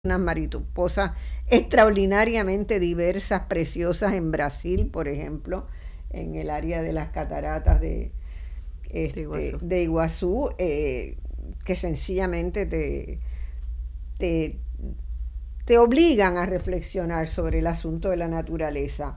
unas mariposas extraordinariamente diversas, preciosas en Brasil, por ejemplo, en el área de las cataratas de Iguazú, que sencillamente te obligan a reflexionar sobre el asunto de la naturaleza.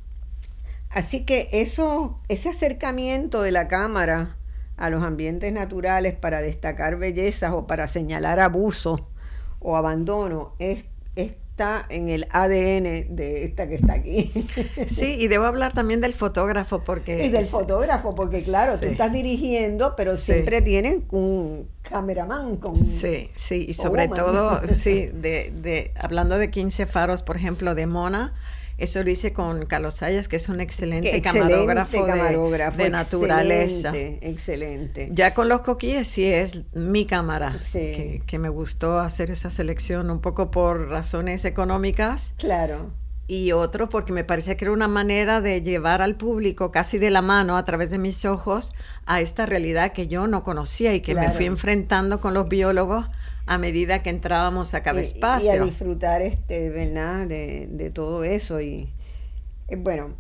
Así que ese acercamiento de la cámara a los ambientes naturales para destacar bellezas o para señalar abusos o abandono está en el ADN de esta que está aquí. Sí, y debo hablar también del fotógrafo porque... Y del fotógrafo, porque claro, sí, tú estás dirigiendo, pero sí, siempre tienen un cameraman con... Sí, sí, y sobre todo, sí, hablando de 15 faros, por ejemplo, de Mona, eso lo hice con Carlos Sayas, que es un excelente camarógrafo de naturaleza. Excelente. Ya con los coquíes sí es mi cámara, sí, que me gustó hacer esa selección un poco por razones económicas. Claro. Y otro porque me parecía que era una manera de llevar al público casi de la mano a través de mis ojos a esta realidad que yo no conocía y que me fui enfrentando con los biólogos a medida que entrábamos a cada espacio. Y a disfrutar, ¿verdad? De todo eso. Y bueno,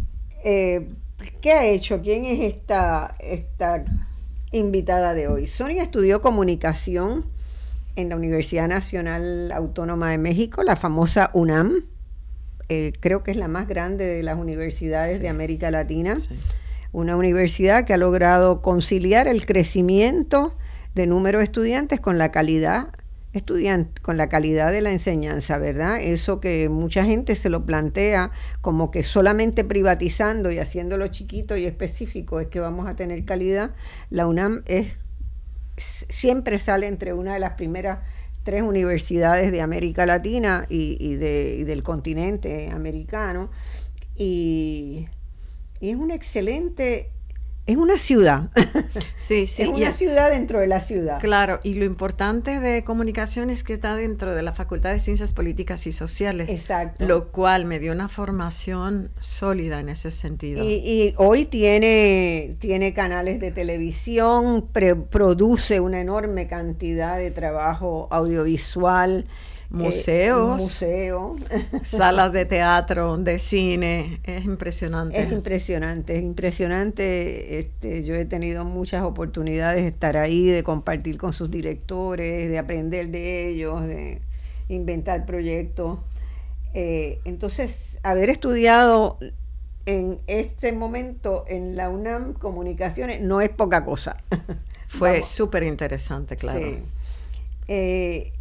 ¿qué ha hecho? ¿Quién es esta invitada de hoy? Sonia estudió comunicación en la Universidad Nacional Autónoma de México, la famosa UNAM. Creo que es la más grande de las universidades de América Latina. Sí. Una universidad que ha logrado conciliar el crecimiento de número de estudiantes con la calidad de la enseñanza, ¿verdad? Eso que mucha gente se lo plantea como que solamente privatizando y haciéndolo chiquito y específico es que vamos a tener calidad. La UNAM siempre sale entre una de las primeras 3 universidades de América Latina y del continente americano, y es un excelente... Es una ciudad. Sí, sí. Es una ciudad dentro de la ciudad. Claro, y lo importante de comunicación es que está dentro de la Facultad de Ciencias Políticas y Sociales. Exacto. Lo cual me dio una formación sólida en ese sentido. Y hoy tiene canales de televisión, produce una enorme cantidad de trabajo audiovisual. Museos, salas de teatro, de cine, es impresionante. Es impresionante. Yo he tenido muchas oportunidades de estar ahí, de compartir con sus directores, de aprender de ellos, de inventar proyectos. Entonces, haber estudiado en este momento en la UNAM Comunicaciones no es poca cosa. Fue súper interesante, claro. Sí.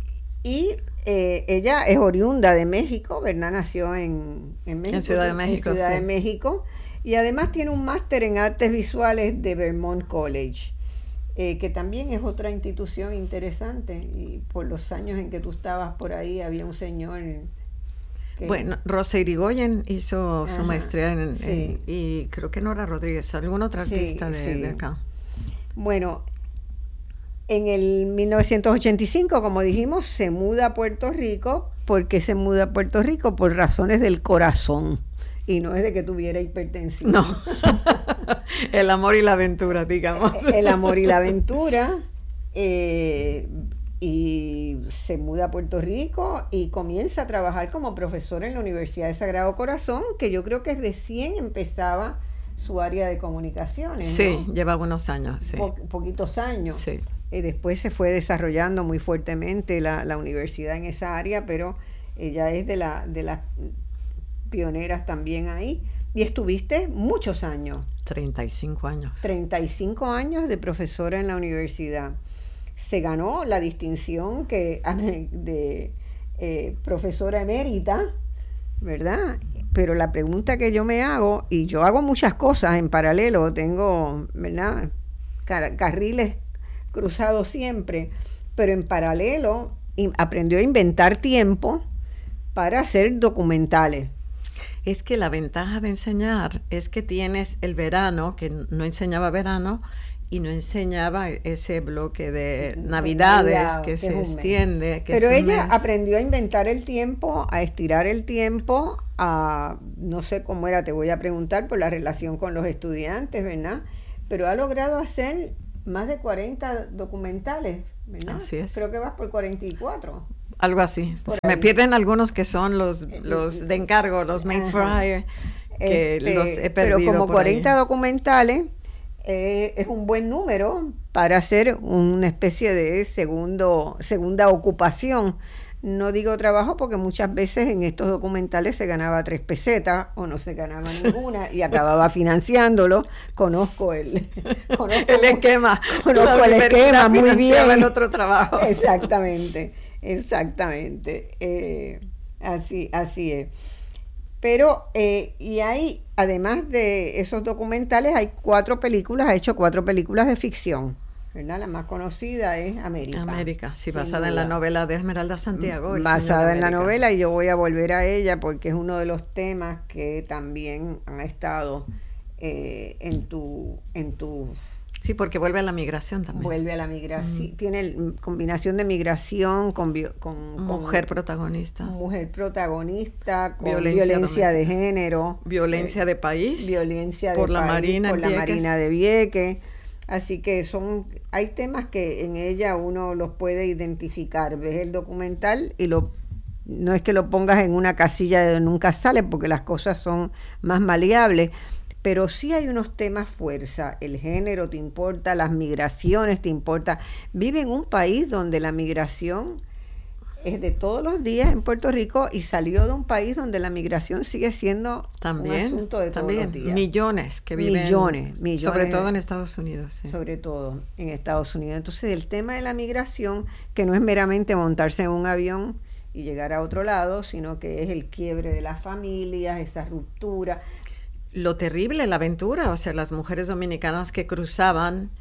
Ella es oriunda de México, ¿verdad? Nació en México. En Ciudad de México, de México. Y además tiene un máster en artes visuales de Vermont College, que también es otra institución interesante. Y por los años en que tú estabas por ahí, había un señor... Bueno, Rosa Irigoyen hizo su maestría y creo que Nora Rodríguez, algún otro artista de acá. Bueno... En el 1985, como dijimos, se muda a Puerto Rico. ¿Por qué se muda a Puerto Rico? Por razones del corazón. Y no es de que tuviera hipertensión. No. El amor y la aventura, digamos. El amor y la aventura. Y se muda a Puerto Rico y comienza a trabajar como profesora en la Universidad de Sagrado Corazón, que yo creo que recién empezaba su área de comunicaciones, ¿no? Sí, llevaba unos años, sí. Poquitos años. Sí. Después se fue desarrollando muy fuertemente la universidad en esa área, pero ella es de las pioneras también ahí. Y estuviste muchos años. 35 años. 35 años de profesora en la universidad. Se ganó la distinción de profesora emérita, ¿verdad? Pero la pregunta que yo me hago, y yo hago muchas cosas en paralelo, tengo, ¿verdad?, carriles cruzados siempre, pero en paralelo aprendió a inventar tiempo para hacer documentales. Es que la ventaja de enseñar es que tienes el verano, que no enseñaba verano, y no enseñaba ese bloque de Navidades que se extiende. Pero ella aprendió a inventar el tiempo, a estirar el tiempo, no sé cómo era, te voy a preguntar por la relación con los estudiantes, ¿verdad? Pero ha logrado hacer más de 40 documentales, ¿verdad? Así es. Creo que vas por 44. Algo así. Se me pierden algunos que son los de encargo, los made for hire, que los he perdido. Pero como por 40 ahí. documentales, es un buen número para hacer una especie de segunda ocupación. No digo trabajo porque muchas veces en estos documentales se ganaba 3 pesetas o no se ganaba ninguna y acababa financiándolo. Conozco el esquema. Conozco el esquema muy bien. El otro trabajo. Exactamente. Así es. Pero, y hay, además de esos documentales, hay 4 películas, ha hecho 4 películas de ficción, ¿verdad? La más conocida es América. América, sí, basada en la novela de Esmeralda Santiago. Basada en la novela, y yo voy a volver a ella porque es uno de los temas que también han estado en tu Sí, porque vuelve a la migración también. Vuelve a la migración. Tiene combinación de migración con mujer protagonista. Mujer protagonista, con violencia de género. Violencia de país. Violencia por de la país, Marina por la Vieques. Marina de Vieques. Así que hay temas que en ella uno los puede identificar. Ves el documental y no es que lo pongas en una casilla de nunca sale, porque las cosas son más maleables. Pero sí hay unos temas fuerza, el género te importa, las migraciones te importa. Vive en un país donde la migración es de todos los días en Puerto Rico y salió de un país donde la migración sigue siendo un asunto de todos los días. Millones que viven, millones, sobre todo en Estados Unidos. Sí. Sobre todo en Estados Unidos. Entonces el tema de la migración, que no es meramente montarse en un avión y llegar a otro lado, sino que es el quiebre de las familias, esa ruptura. Lo terrible, la aventura, o sea, las mujeres dominicanas que cruzaban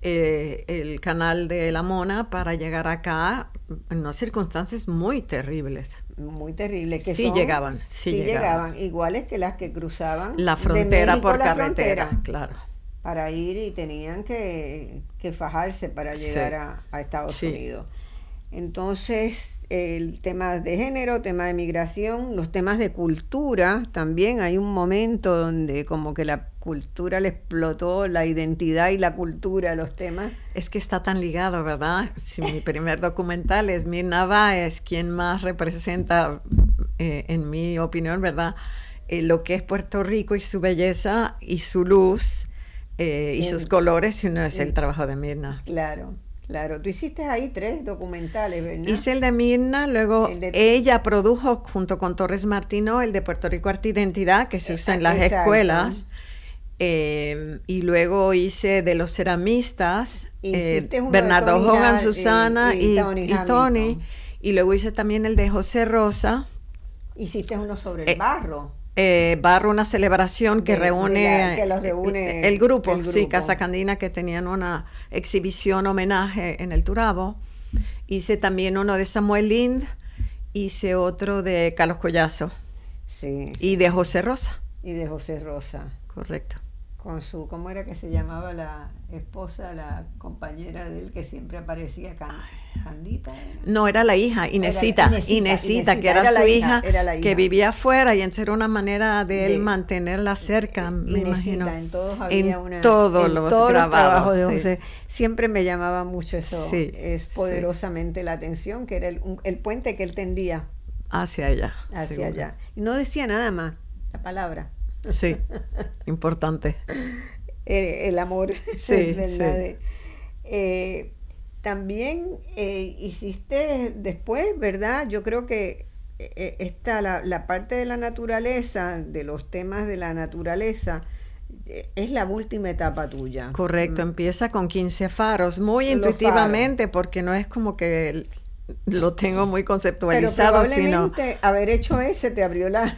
el canal de la Mona para llegar acá en unas circunstancias muy terribles. Muy terribles. Que sí llegaban. Iguales que las que cruzaban la frontera por carretera, frontera, claro. Para ir y tenían que fajarse para llegar a Estados Unidos. Entonces, el tema de género, tema de migración, los temas de cultura, también hay un momento donde como que la cultura le explotó, la identidad y la cultura, los temas. Es que está tan ligado, ¿verdad? Si mi primer documental es Mirna Báez, quien más representa, en mi opinión, ¿verdad? Lo que es Puerto Rico y su belleza y su luz y sus colores, y no es el trabajo de Mirna. Claro, tú hiciste ahí 3 documentales, ¿verdad? Hice el de Mirna, luego ella produjo junto con Torres Martino el de Puerto Rico Arte e Identidad, que se usa en las escuelas, y luego hice de los ceramistas, Bernardo Hogan, Susana y Tony, y luego hice también el de José Rosa. Hiciste uno sobre el barro. Barro, una celebración que reúne el grupo, sí, Casa Candina, que tenían una exhibición homenaje en el Turabo. Hice también uno de Samuel Lind, hice otro de Carlos Collazo. Sí. Y de José Rosa. Correcto. Con ¿cómo era que se llamaba la esposa, la compañera de él que siempre aparecía? ¿Candita? No, era la hija, Inesita, que era su hija, que vivía afuera, y entonces era una manera de él mantenerla cerca, me imagino. En todos los grabados de José. Siempre me llamaba mucho eso, poderosamente la atención, que era el puente que él tendía. Hacia allá. Y no decía nada más, la palabra. Sí, importante. El amor, sí, ¿verdad? Sí. También hiciste después, ¿verdad? Yo creo que esta la parte de la naturaleza, de los temas de la naturaleza, es la última etapa tuya. Correcto, empieza con 15 faros, muy intuitivamente, porque no es como que lo tengo muy conceptualizado. Pero probablemente haber hecho ese te abrió la...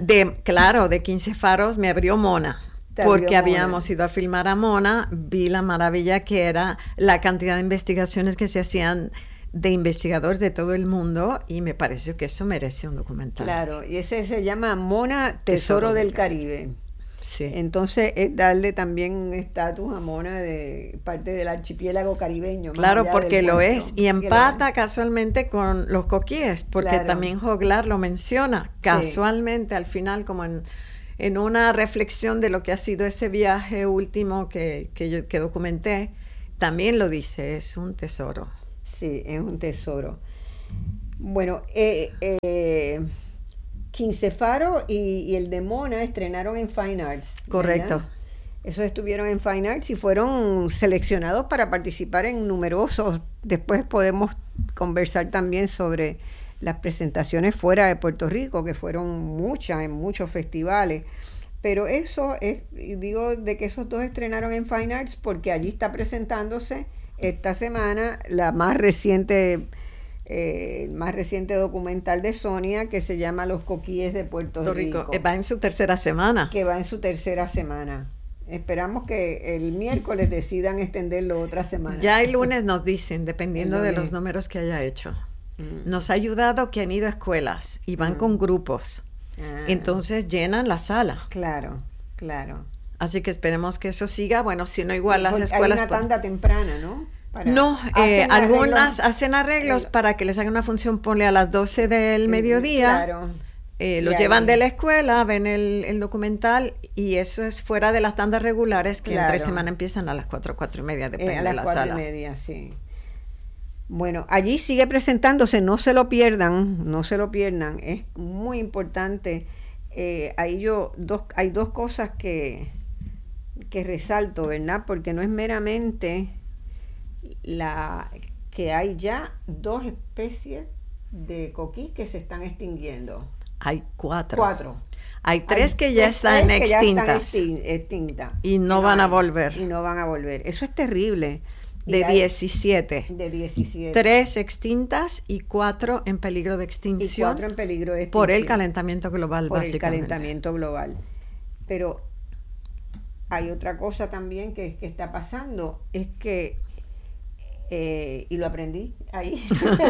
de 15 faros me abrió Mona. Porque habíamos ido a filmar a Mona, vi la maravilla que era la cantidad de investigaciones que se hacían de investigadores de todo el mundo, y me pareció que eso merece un documental. Claro, y ese se llama Mona, Tesoro del Caribe. Sí. Entonces es darle también un estatus a Mona de parte del archipiélago caribeño. Claro, porque lo es, y empata casualmente con los coquíes, porque también Joglar lo menciona casualmente al final, como en una reflexión de lo que ha sido ese viaje último que documenté, también lo dice, es un tesoro. Sí, es un tesoro. Bueno, Quincefaro y el de Mona estrenaron en Fine Arts. Correcto. ¿Verdad? Esos estuvieron en Fine Arts y fueron seleccionados para participar en numerosos. Después podemos conversar también sobre las presentaciones fuera de Puerto Rico, que fueron muchas, en muchos festivales. Pero eso es, digo de que esos dos estrenaron en Fine Arts porque allí está presentándose esta semana la más reciente, el más reciente documental de Sonia, que se llama Los Coquíes de Puerto Rico. Va en su tercera semana. Que va en su tercera semana. Esperamos que el miércoles decidan extenderlo otra semana. Ya el lunes nos dicen, dependiendo de los números que haya hecho. Nos ha ayudado que han ido a escuelas y van con grupos. Entonces llenan la sala. Claro, claro. Así que esperemos que eso siga. Bueno, si no, igual las escuelas... Hay una tanda temprana, ¿no? Algunas hacen arreglos para que les hagan una función, ponle a las 12 del mediodía. Claro. Los llevan de la escuela, ven el documental y eso es fuera de las tandas regulares que entre semana empiezan a las 4, 4:30, depende de la sala. 4:30, sí. Bueno, allí sigue presentándose, no se lo pierdan, es muy importante. Hay dos cosas que resalto, ¿verdad? Porque no es meramente que hay ya 2 especies de coquí que se están extinguiendo. Hay 4. 4. Hay 3 que ya están extintas. Y no van a volver. Y no van a volver. Eso es terrible. De 17. De 17. 3 extintas y 4 en peligro de extinción. Y 4 en peligro de extinción. Por el calentamiento global, básicamente. Por el calentamiento global. Pero hay otra cosa también que está pasando, es que, y lo aprendí ahí,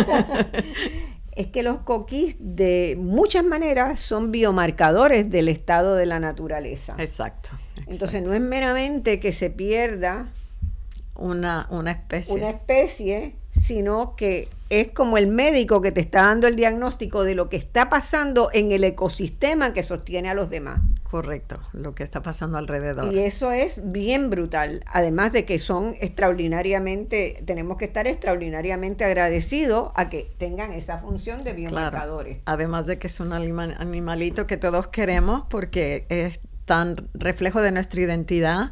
es que los coquís de muchas maneras son biomarcadores del estado de la naturaleza. Exacto. Entonces no es meramente que se pierda una especie, sino que es como el médico que te está dando el diagnóstico de lo que está pasando en el ecosistema que sostiene a los demás. Correcto, lo que está pasando alrededor. Y eso es bien brutal, además de que tenemos que estar extraordinariamente agradecidos a que tengan esa función de biomarcadores. Claro. Además de que es un animalito que todos queremos porque es tan reflejo de nuestra identidad.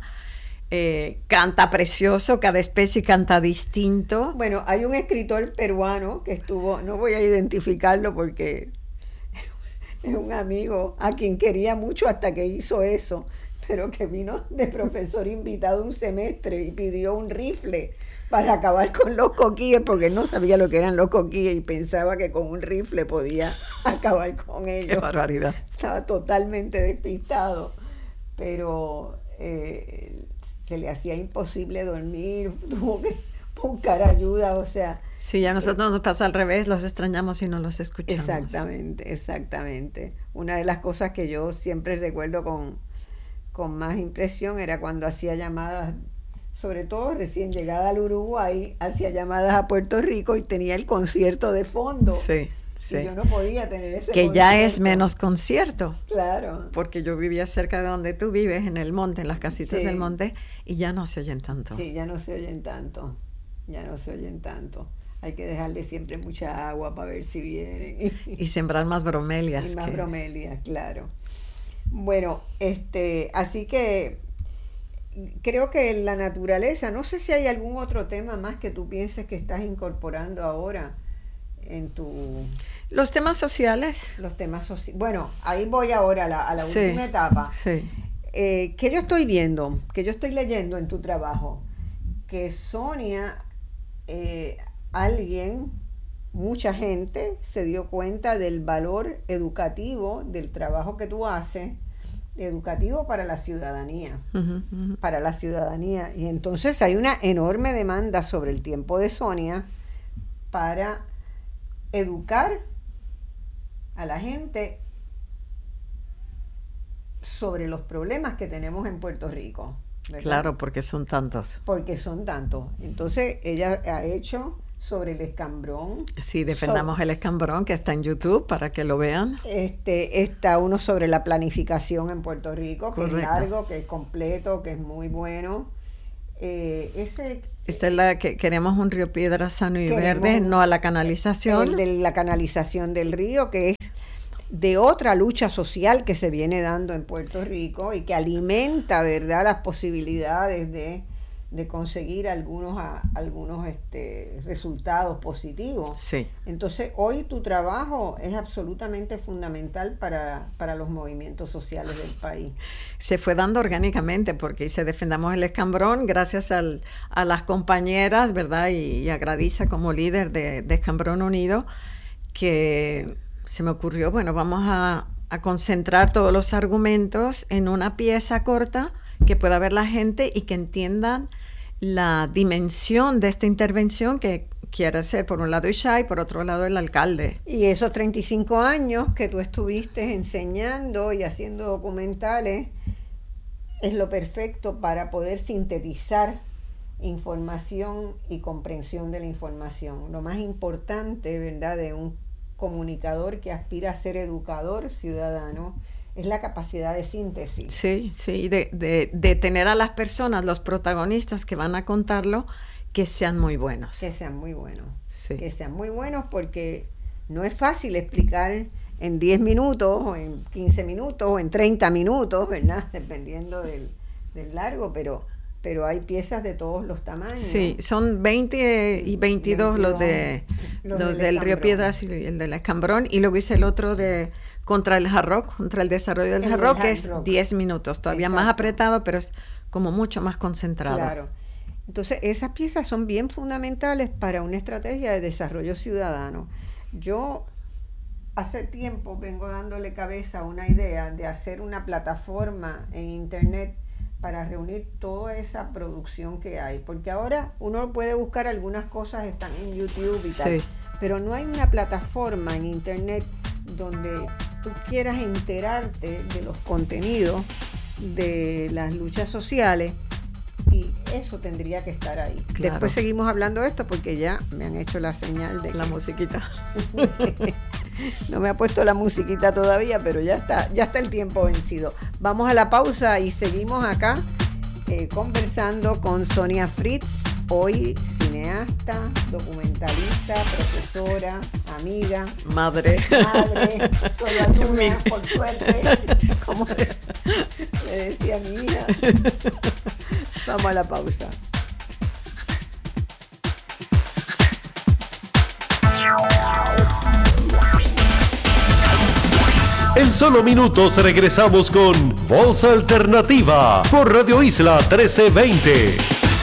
Canta precioso, cada especie canta distinto. Bueno, hay un escritor peruano que estuvo, no voy a identificarlo porque es un amigo a quien quería mucho hasta que hizo eso, pero que vino de profesor invitado un semestre y pidió un rifle para acabar con los coquíes, porque él no sabía lo que eran los coquíes y pensaba que con un rifle podía acabar con ellos. ¡Qué barbaridad! Estaba totalmente despistado, pero se le hacía imposible dormir, tuvo que buscar ayuda, o sea... Sí, a nosotros nos pasa al revés, los extrañamos y no los escuchamos. Exactamente. Una de las cosas que yo siempre recuerdo con más impresión era cuando hacía llamadas, sobre todo recién llegada al Uruguay, hacía llamadas a Puerto Rico y tenía el concierto de fondo. Sí. Y yo no podía tener ese que concierto. Ya es menos concierto. Claro. Porque yo vivía cerca de donde tú vives, en el monte, en las casitas del monte, y ya no se oyen tanto. Sí, ya no se oyen tanto. Hay que dejarle siempre mucha agua para ver si vienen. Y sembrar más bromelias. Bromelias, claro. Bueno, así que creo que la naturaleza, no sé si hay algún otro tema más que tú pienses que estás incorporando ahora en tu... Los temas sociales. Bueno, ahí voy ahora a la última etapa. Sí. Que yo estoy viendo, que yo estoy leyendo en tu trabajo, que Sonia, mucha gente se dio cuenta del valor educativo del trabajo que tú haces, educativo para la ciudadanía, para la ciudadanía. Y entonces hay una enorme demanda sobre el tiempo de Sonia para educar a la gente sobre los problemas que tenemos en Puerto Rico, ¿verdad? Claro, porque son tantos. Entonces ella ha hecho sobre el escambrón. Sí, defendamos el escambrón, que está en YouTube para que lo vean. Está uno sobre la planificación en Puerto Rico, que Correcto. es largo, que es completo, que es muy bueno. Ese Esta es la que queremos un Río Piedras sano y verde, no a la canalización. El de la canalización del río, que es de otra lucha social que se viene dando en Puerto Rico y que alimenta, ¿verdad?, las posibilidades de conseguir algunos resultados positivos. Sí. Entonces, hoy tu trabajo es absolutamente fundamental para los movimientos sociales del país. Se fue dando orgánicamente porque se Defendamos el Escambrón gracias a las compañeras, ¿verdad? Y a Gradisa como líder de Escambrón Unido, que se me ocurrió, bueno, vamos a concentrar todos los argumentos en una pieza corta que pueda ver la gente y que entiendan la dimensión de esta intervención que quiere hacer por un lado Isha y por otro lado el alcalde. Y esos 35 años que tú estuviste enseñando y haciendo documentales es lo perfecto para poder sintetizar información y comprensión de la información. Lo más importante, ¿verdad?, de un comunicador que aspira a ser educador ciudadano es la capacidad de síntesis. Sí, de tener a las personas, los protagonistas que van a contarlo, que sean muy buenos. Que sean muy buenos. Sí. Que sean muy buenos porque no es fácil explicar en 10 minutos, o en 15 minutos, o en 30 minutos, ¿verdad?, dependiendo del largo, pero hay piezas de todos los tamaños. Sí, son 20 y 22 los del Río Piedras y el del Escambrón, y luego hice el otro contra el Jarrock, contra el desarrollo del Jarrock, que es 10 minutos, todavía más apretado, pero es como mucho más concentrado. Claro. Entonces, esas piezas son bien fundamentales para una estrategia de desarrollo ciudadano. Yo hace tiempo vengo dándole cabeza a una idea de hacer una plataforma en internet para reunir toda esa producción que hay, porque ahora uno puede buscar algunas cosas, están en YouTube y tal, pero no hay una plataforma en internet donde tú quieras enterarte de los contenidos de las luchas sociales, y eso tendría que estar ahí. Claro. Después seguimos hablando de esto porque ya me han hecho la señal de la musiquita. No me ha puesto la musiquita todavía, pero ya está el tiempo vencido. Vamos a la pausa y seguimos acá conversando con Sonia Fritz, hoy cineasta, documentalista, profesora, amiga, madre, solo alumna, por suerte, como le decía mi hija. Vamos a la pausa. En solo minutos regresamos con Voz Alternativa por Radio Isla 1320.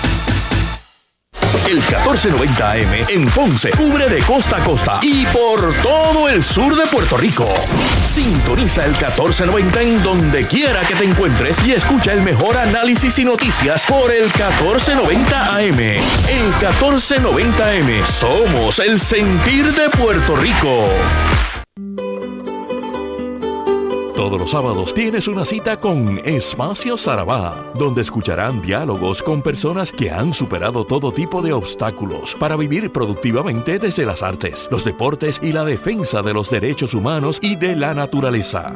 El 1490 AM en Ponce cubre de costa a costa y por todo el sur de Puerto Rico. Sintoniza el 1490 en donde quiera que te encuentres y escucha el mejor análisis y noticias por el 1490 AM. El 1490 AM, somos el sentir de Puerto Rico. Todos los sábados tienes una cita con Espacio Sarabá, donde escucharán diálogos con personas que han superado todo tipo de obstáculos para vivir productivamente desde las artes, los deportes y la defensa de los derechos humanos y de la naturaleza.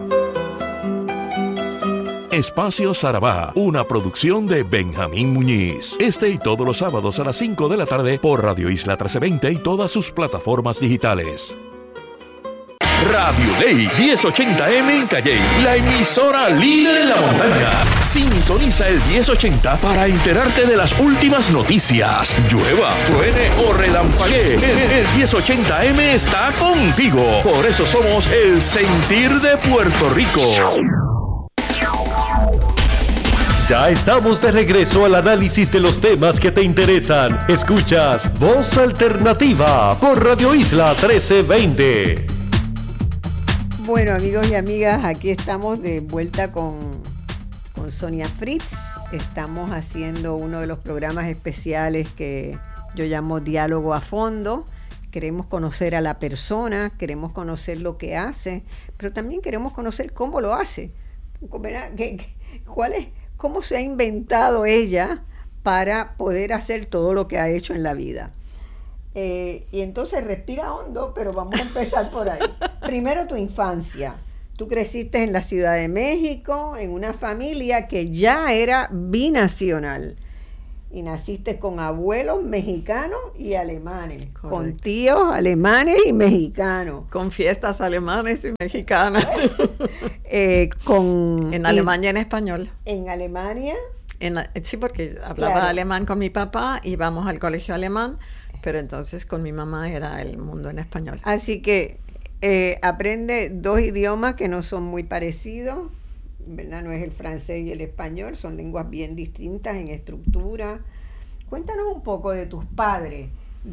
Espacio Sarabá, una producción de Benjamín Muñiz. Este y todos los sábados a las 5 de la tarde por Radio Isla 1320 y todas sus plataformas digitales. Radio Ley 1080M en Calley, la emisora líder en la montaña. Sintoniza el 1080 para enterarte de las últimas noticias. Llueva, truene o relampaguee, el 1080M está contigo. Por eso somos el sentir de Puerto Rico. Ya estamos de regreso al análisis de los temas que te interesan. Escuchas Voz Alternativa por Radio Isla 1320. Bueno, amigos y amigas, aquí estamos de vuelta con Sonia Fritz. Estamos haciendo uno de los programas especiales que yo llamo Diálogo a Fondo. Queremos conocer a la persona, queremos conocer lo que hace, pero también queremos conocer cómo lo hace. ¿Cómo se ha inventado ella para poder hacer todo lo que ha hecho en la vida? Y entonces respira hondo, pero vamos a empezar por ahí. Primero, tu infancia. Tú creciste en la Ciudad de México, en una familia que ya era binacional. y naciste con abuelos mexicanos y alemanes, Correcto. con tíos alemanes y mexicanos. Con fiestas alemanes y mexicanas. En alemán y en español. En Alemania. Sí, porque hablaba Claro. alemán con mi papá, íbamos al colegio alemán, pero entonces con mi mamá era el mundo en español. Así que aprende 2 idiomas que no son muy parecidos, ¿verdad? No es el francés y el español, son lenguas bien distintas en estructura. Cuéntanos un poco de tus padres.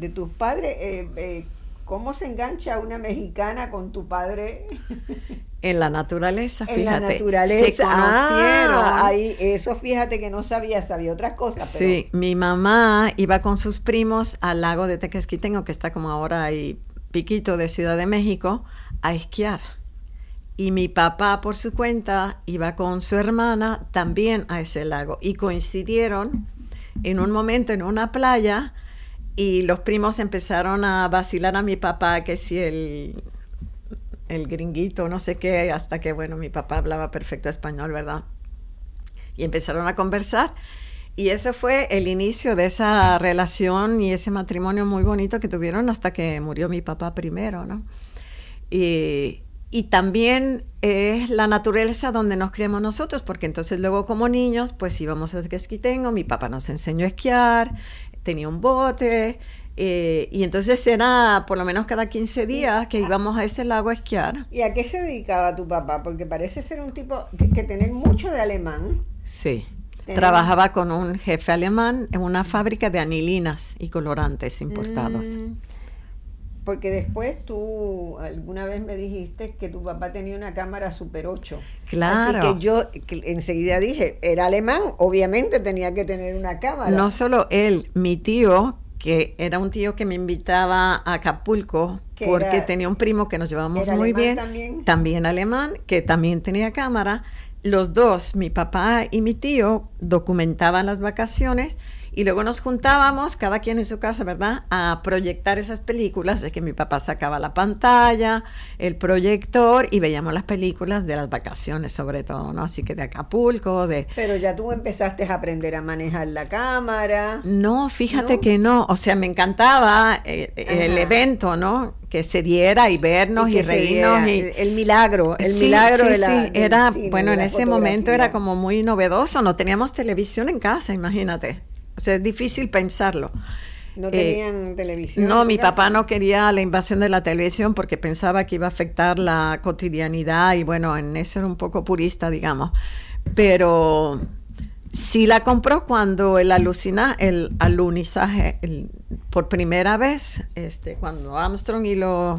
¿Cómo se engancha una mexicana con tu padre? En la naturaleza, fíjate. En la naturaleza. Se conocieron. Ahí, eso fíjate que no sabía otras cosas. Sí, mi mamá iba con sus primos al lago de Tequesquitengo, que está como ahora ahí piquito de Ciudad de México, a esquiar. Y mi papá, por su cuenta, iba con su hermana también a ese lago. Y coincidieron en un momento en una playa y los primos empezaron a vacilar a mi papá que si el gringuito, no sé qué, hasta que, bueno, mi papá hablaba perfecto español, ¿verdad? Y empezaron a conversar. Y eso fue el inicio de esa relación y ese matrimonio muy bonito que tuvieron hasta que murió mi papá primero, ¿no? Y también es la naturaleza donde nos criamos nosotros, porque entonces luego como niños, pues íbamos a Tequesquitengo, mi papá nos enseñó a esquiar, tenía un bote, y entonces era por lo menos cada 15 días que íbamos a ese lago a esquiar. ¿Y a qué se dedicaba tu papá? Porque parece ser un tipo que tener mucho de alemán. Sí, trabajaba con un jefe alemán en una fábrica de anilinas y colorantes importados. Porque después tú alguna vez me dijiste que tu papá tenía una cámara Super 8. Claro. Así que yo enseguida dije, era alemán, obviamente tenía que tener una cámara. No solo él, mi tío, que era un tío que me invitaba a Acapulco, porque tenía un primo que nos llevábamos muy bien, también alemán, que también tenía cámara. Los dos, mi papá y mi tío, documentaban las vacaciones y luego nos juntábamos, cada quien en su casa, ¿verdad?, a proyectar esas películas. Es que mi papá sacaba la pantalla, el proyector y veíamos las películas de las vacaciones, sobre todo, ¿no? Así que de Acapulco, Pero ya tú empezaste a aprender a manejar la cámara. No, fíjate que no. O sea, me encantaba el evento, ¿no? Que se diera y vernos y reírnos. El milagro, milagro de la... Era, cine, bueno, en ese fotografía. momento era como muy novedoso. No teníamos televisión en casa, imagínate. O sea, es difícil pensarlo. ¿No tenían televisión? No, mi papá no quería la invasión de la televisión porque pensaba que iba a afectar la cotidianidad y bueno, en eso era un poco purista, digamos. Pero sí la compró cuando el alunizaje, por primera vez, cuando Armstrong y los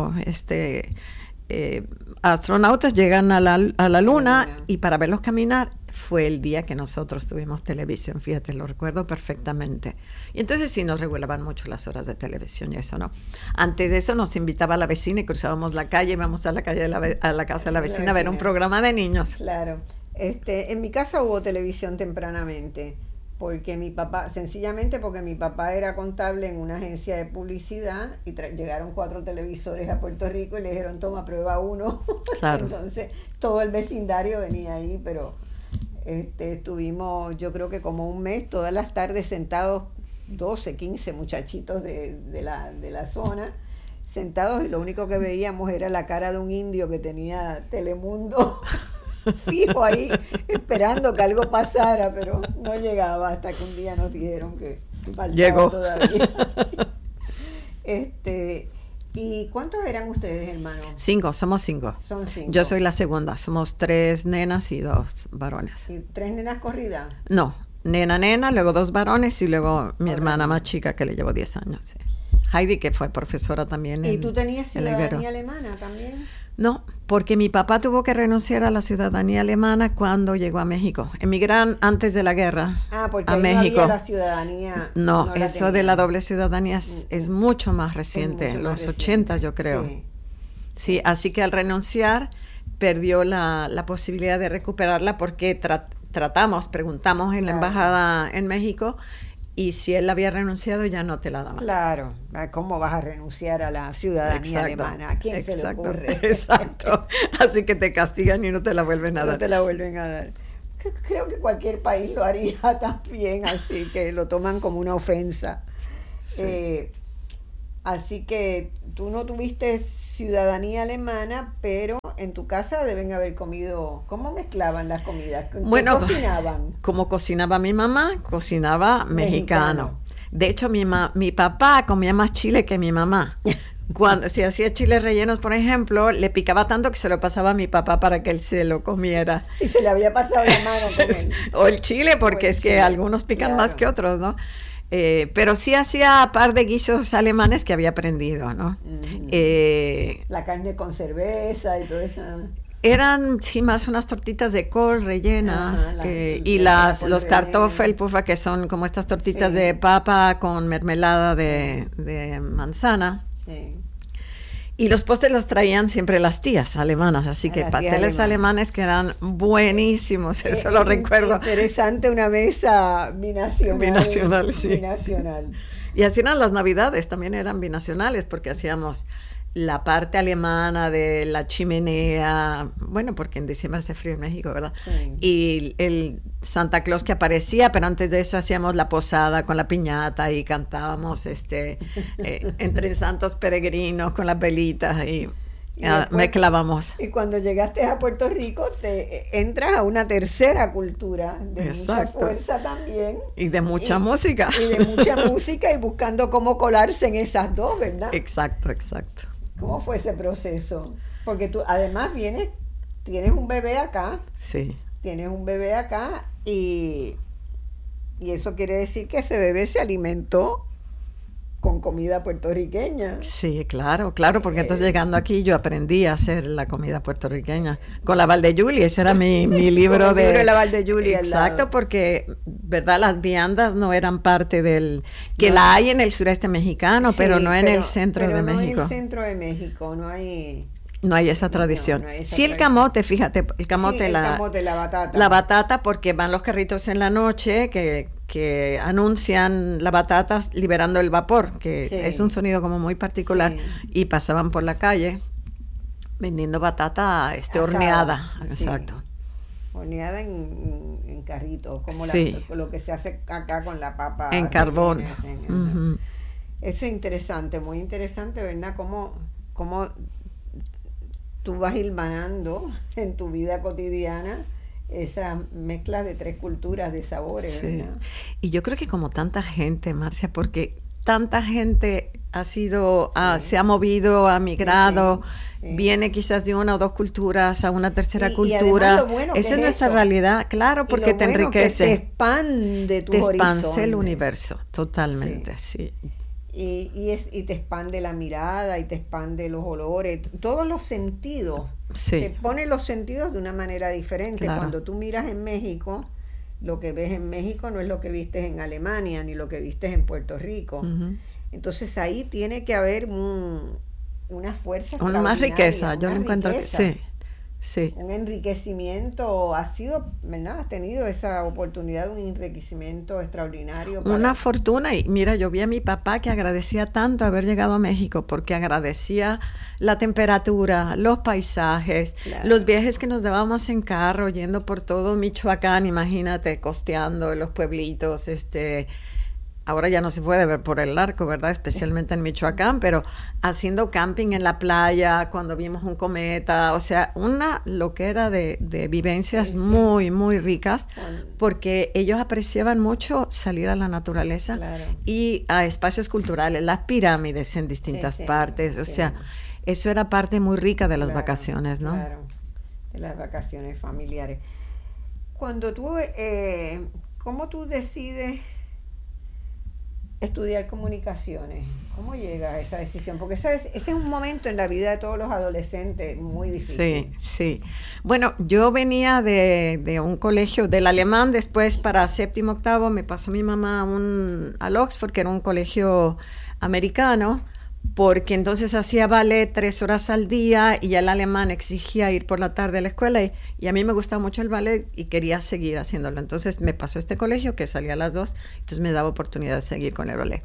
astronautas llegan a la luna y para verlos caminar fue el día que nosotros tuvimos televisión, fíjate, lo recuerdo perfectamente. Y entonces sí nos regulaban mucho las horas de televisión y eso, ¿no? Antes de eso nos invitaba la vecina y cruzábamos la calle, íbamos a la calle a la casa de la vecina a ver un programa de niños. Claro. En mi casa hubo televisión tempranamente, porque mi papá, sencillamente porque mi papá era contable en una agencia de publicidad y llegaron 4 televisores a Puerto Rico y le dijeron, toma, prueba uno. Claro. Entonces, todo el vecindario venía ahí, pero estuvimos, yo creo que como un mes, todas las tardes sentados, 12, 15 muchachitos de la zona, sentados, y lo único que veíamos era la cara de un indio que tenía Telemundo fijo ahí, esperando que algo pasara, pero no llegaba, hasta que un día nos dijeron que faltaba llegó todavía. ¿Y cuántos eran ustedes, hermanos? 5, somos 5. Son 5. Yo soy la segunda, somos 3 nenas y 2 varones. ¿Y 3 nenas corridas? No, nena, luego 2 varones y luego mi hermana más chica que le llevo 10 años. Sí. Heidi, que fue profesora también. ¿Y tú tenías ciudadanía alemana también? No, porque mi papá tuvo que renunciar a la ciudadanía alemana cuando llegó a México. Emigraron antes de la guerra porque a ahí México. No había la ciudadanía. No, eso de la doble ciudadanía es mucho más reciente, en los 80 yo creo. Sí, así que al renunciar perdió la posibilidad de recuperarla porque preguntamos en la embajada en México. Y si él había renunciado, ya no te la daban. Claro. ¿Cómo vas a renunciar a la ciudadanía alemana? ¿A quién se le ocurre? Exacto. Así que te castigan y no te la vuelven a dar. No te la vuelven a dar. creo que cualquier país lo haría también, así que lo toman como una ofensa. Sí. Así que tú no tuviste ciudadanía alemana, pero en tu casa deben haber comido. ¿Cómo mezclaban las comidas? Bueno, cocinaban? Como cocinaba mi mamá, cocinaba mexicano. De hecho, mi papá comía más chile que mi mamá. Cuando si hacía chiles rellenos, por ejemplo, le picaba tanto que se lo pasaba a mi papá para que él se lo comiera. Si se le había pasado la mano con él. O el chile, porque es que algunos pican más que otros, ¿no? Pero sí hacía par de guisos alemanes que había aprendido, ¿no? La carne con cerveza y todo eso. Eran, sí, más unas tortitas de col rellenas y los Kartoffelpuffer, que son como estas tortitas de papa con mermelada de manzana. Sí. Y los postres los traían siempre las tías alemanas, así que pasteles alemanes que eran buenísimos, eso lo recuerdo. Interesante, una mesa binacional. Binacional, sí. Binacional. Y así eran las navidades, también eran binacionales, porque hacíamos la parte alemana de la chimenea, bueno, porque en diciembre hace frío en México, ¿verdad? Sí. Y el Santa Claus que aparecía, pero antes de eso hacíamos la posada con la piñata y cantábamos entre santos peregrinos con las velitas y después, mezclábamos. Y cuando llegaste a Puerto Rico te entras a una tercera cultura de mucha fuerza también. Y de mucha música. Y de mucha música y buscando cómo colarse en esas dos, ¿verdad? Exacto. ¿Cómo fue ese proceso? Porque tú además tienes un bebé acá. Sí. Tienes un bebé acá y eso quiere decir que ese bebé se alimentó con comida puertorriqueña. Sí, claro, porque entonces llegando aquí yo aprendí a hacer la comida puertorriqueña con la Val de Juli, ese era mi libro de la Val de Juli. Exacto, porque verdad las viandas no eran parte del que la hay en el sureste mexicano, pero no en el centro de México. No en el centro de México, no hay esa tradición. Sí, el camote, fíjate, el camote, la batata. La batata, porque van los carritos en la noche que anuncian la batata liberando el vapor, que es un sonido como muy particular, y pasaban por la calle vendiendo batata horneada. Sí. Exacto. Horneada en carritos, como lo que se hace acá con la papa. En carbón. Eso es interesante, muy interesante, ¿verdad? Cómo tú vas hilvanando en tu vida cotidiana esa mezcla de tres culturas, de sabores, ¿verdad? Y yo creo que como tanta gente, Marcia, porque tanta gente se ha movido, ha migrado, viene quizás de una o dos culturas a una tercera cultura. Lo bueno esa es nuestra realidad, claro, porque te enriquece. Que te expande tu horizonte. Te expande el universo, totalmente, sí. Y te expande la mirada y te expande los olores, todos los sentidos. Te pone los sentidos de una manera diferente. Claro. Cuando tú miras en México, lo que ves en México no es lo que vistes en Alemania ni lo que vistes en Puerto Rico. Entonces ahí tiene que haber una fuerza, una más riqueza. Yo lo encuentro que sí. Un enriquecimiento, has tenido esa oportunidad de un enriquecimiento extraordinario. Una fortuna, y mira, yo vi a mi papá que agradecía tanto haber llegado a México, porque agradecía la temperatura, los paisajes, los viajes que nos dábamos en carro, yendo por todo Michoacán, imagínate, costeando los pueblitos, ahora ya no se puede ver por el arco, ¿verdad? Especialmente en Michoacán, pero haciendo camping en la playa, cuando vimos un cometa, o sea, una loquera de vivencias muy, muy ricas, porque ellos apreciaban mucho salir a la naturaleza y a espacios culturales, las pirámides en distintas partes, o sea, eso era parte muy rica de las vacaciones, ¿no? Claro, de las vacaciones familiares. Cuando tú, ¿cómo tú decides estudiar comunicaciones? ¿Cómo llega a esa decisión? Porque ese es un momento en la vida de todos los adolescentes muy difícil. Sí. Bueno, yo venía de un colegio del alemán, después para séptimo, octavo me pasó mi mamá al Oxford, que era un colegio americano, porque entonces hacía ballet 3 horas al día y ya el alemán exigía ir por la tarde a la escuela y a mí me gustaba mucho el ballet y quería seguir haciéndolo. Entonces me pasó este colegio que salía a las 2, entonces me daba oportunidad de seguir con el ballet.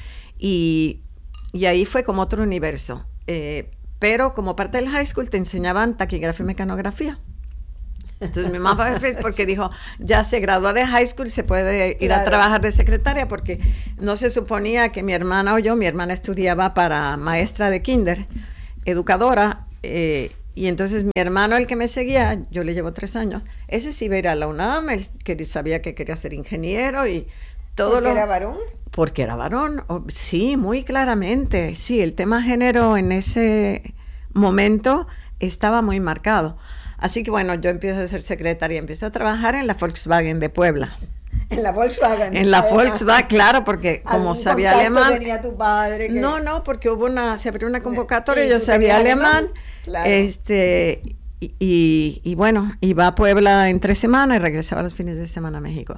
Y ahí fue como otro universo. Pero como parte del high school te enseñaban taquigrafía y mecanografía. Entonces mi mamá fue feliz porque dijo, ya se graduó de high school y se puede ir a trabajar de secretaria, porque no se suponía que mi hermana o yo, mi hermana estudiaba para maestra de kinder, educadora, y entonces mi hermano, el que me seguía, yo le llevo 3 años, ese sí iba a ir a la UNAM, él sabía que quería ser ingeniero y todo. ¿Porque era varón? Porque era varón, sí, muy claramente, sí, el tema género en ese momento estaba muy marcado. Así que bueno, yo empiezo a ser secretaria, empiezo a trabajar en la Volkswagen de Puebla. En la Volkswagen. En la Volkswagen, claro, porque como sabía alemán. ¿Tenía tu padre? Que... No, porque se abrió una convocatoria, yo sabía alemán. Claro. Y bueno, iba a Puebla en 3 semanas y regresaba los fines de semana a México.